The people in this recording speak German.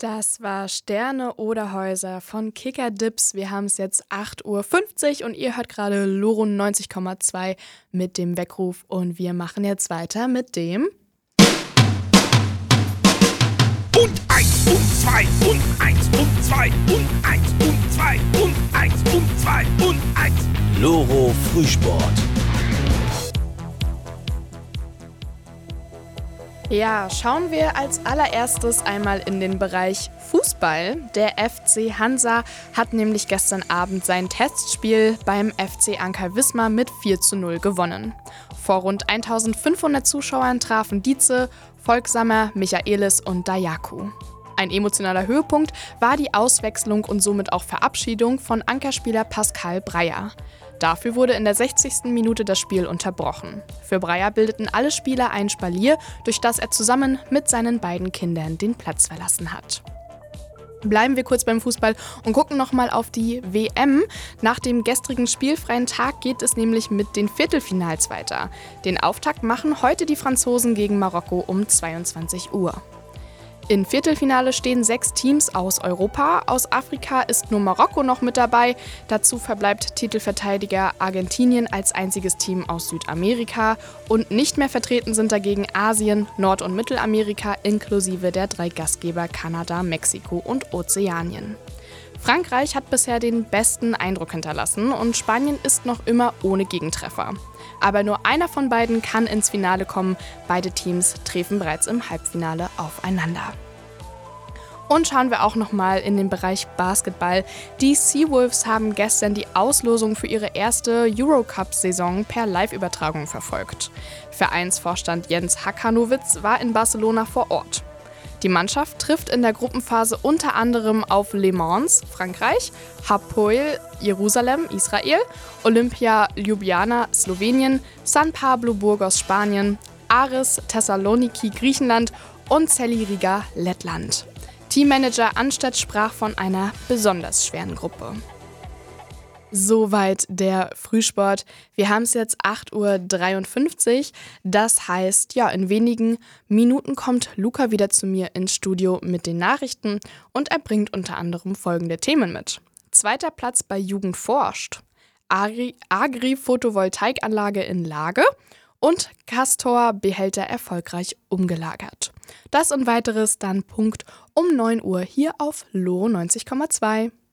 Das war Sterne oder Häuser von Kicker-Dips. Wir haben es jetzt 8:50 Uhr und ihr hört gerade Loro 90,2 mit dem Weckruf. Und wir machen jetzt weiter mit dem... Und eins und zwei und eins und zwei und eins und zwei und eins und zwei und eins. Loro Frühsport. Ja, schauen wir als allererstes einmal in den Bereich Fußball. Der FC Hansa hat nämlich gestern Abend sein Testspiel beim FC Anker Wismar mit 4:0 gewonnen. Vor rund 1500 Zuschauern trafen Dietze, Volksammer, Michaelis und Dayaku. Ein emotionaler Höhepunkt war die Auswechslung und somit auch Verabschiedung von Ankerspieler Pascal Breyer. Dafür wurde in der 60. Minute das Spiel unterbrochen. Für Breyer bildeten alle Spieler ein Spalier, durch das er zusammen mit seinen beiden Kindern den Platz verlassen hat. Bleiben wir kurz beim Fußball und gucken nochmal auf die WM. Nach dem gestrigen spielfreien Tag geht es nämlich mit den Viertelfinals weiter. Den Auftakt machen heute die Franzosen gegen Marokko um 22 Uhr. Im Viertelfinale stehen 6 Teams aus Europa. Aus Afrika ist nur Marokko noch mit dabei. Dazu verbleibt Titelverteidiger Argentinien als einziges Team aus Südamerika. Und nicht mehr vertreten sind dagegen Asien, Nord- und Mittelamerika inklusive der 3 Gastgeber Kanada, Mexiko und Ozeanien. Frankreich hat bisher den besten Eindruck hinterlassen und Spanien ist noch immer ohne Gegentreffer. Aber nur einer von beiden kann ins Finale kommen. Beide Teams treffen bereits im Halbfinale aufeinander. Und schauen wir auch nochmal in den Bereich Basketball. Die Seawolves haben gestern die Auslosung für ihre erste Eurocup-Saison per Live-Übertragung verfolgt. Vereinsvorstand Jens Hakanowitz war in Barcelona vor Ort. Die Mannschaft trifft in der Gruppenphase unter anderem auf Le Mans, Frankreich, Hapoel Jerusalem, Israel, Olympia Ljubljana, Slowenien, San Pablo Burgos, Spanien, Aris Thessaloniki, Griechenland und Celi Riga, Lettland. Teammanager Anstedt sprach von einer besonders schweren Gruppe. Soweit der Frühsport. Wir haben es jetzt 8:53 Uhr. Das heißt, ja, in wenigen Minuten kommt Luca wieder zu mir ins Studio mit den Nachrichten und er bringt unter anderem folgende Themen mit. 2. Platz bei Jugend forscht, Agri-Photovoltaikanlage in Lage und Castor-Behälter erfolgreich umgelagert. Das und weiteres dann Punkt um 9 Uhr hier auf Loro 90,2.